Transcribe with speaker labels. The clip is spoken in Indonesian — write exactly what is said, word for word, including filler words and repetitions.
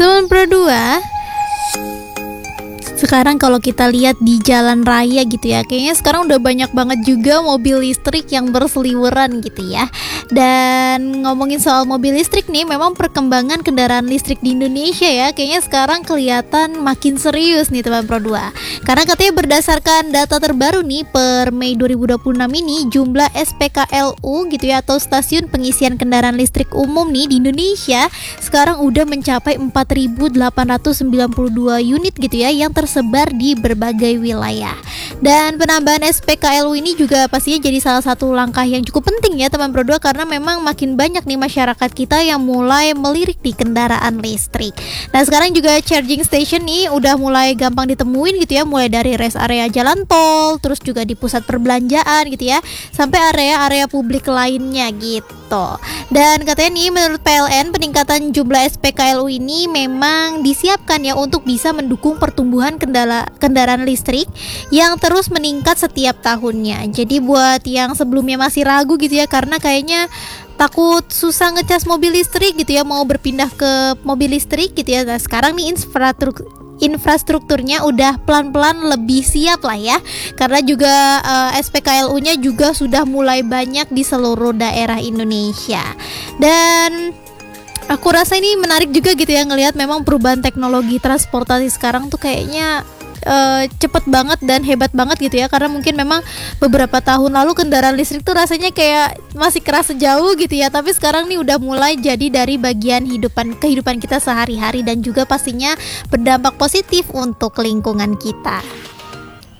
Speaker 1: Teman Pro dua, sekarang kalau kita lihat di jalan raya gitu ya, kayaknya sekarang udah banyak banget juga mobil listrik yang berseliweran gitu ya. Dan ngomongin soal mobil listrik nih, memang perkembangan kendaraan listrik di Indonesia ya, kayaknya sekarang kelihatan makin serius nih teman Pro dua. Karena katanya berdasarkan data terbaru nih per Mei dua ribu dua puluh enam ini, jumlah S P K L U gitu ya, atau stasiun pengisian kendaraan listrik umum nih di Indonesia sekarang udah mencapai empat ribu delapan ratus sembilan puluh dua unit gitu ya, yang tersebar di berbagai wilayah. Dan penambahan S P K L U ini juga pastinya jadi salah satu langkah yang cukup penting ya teman Pro dua, karena memang makin banyak nih masyarakat kita yang mulai melirik di kendaraan listrik. Nah sekarang juga charging station nih udah mulai gampang ditemuin gitu ya, mulai dari rest area jalan tol, terus juga di pusat perbelanjaan gitu ya, sampai area-area publik lainnya gitu. Dan katanya nih menurut P L N, peningkatan jumlah S P K L U ini memang disiapkan ya untuk bisa mendukung pertumbuhan kendala, kendaraan listrik yang terus meningkat setiap tahunnya. Jadi buat yang sebelumnya masih ragu gitu ya, karena kayaknya takut susah ngecas mobil listrik gitu ya, mau berpindah ke mobil listrik gitu ya. Nah sekarang nih infrastruktur infrastrukturnya udah pelan-pelan lebih siap lah ya, karena juga uh, S P K L U-nya juga sudah mulai banyak di seluruh daerah Indonesia. Dan aku rasa ini menarik juga gitu ya, ngelihat memang perubahan teknologi transportasi sekarang tuh kayaknya Uh, cepet banget dan hebat banget gitu ya, karena mungkin memang beberapa tahun lalu kendaraan listrik tuh rasanya kayak masih kerasa jauh gitu ya, tapi sekarang nih udah mulai jadi dari bagian hidupan kehidupan kita sehari-hari, dan juga pastinya berdampak positif untuk lingkungan kita.